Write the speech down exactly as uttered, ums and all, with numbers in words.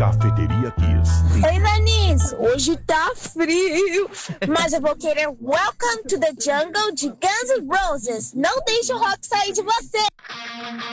Cafeteria Kiss. Oi, Vanis, hoje tá frio, mas eu vou querer Welcome to the Jungle de Guns N' Roses. Não deixe o rock sair de você.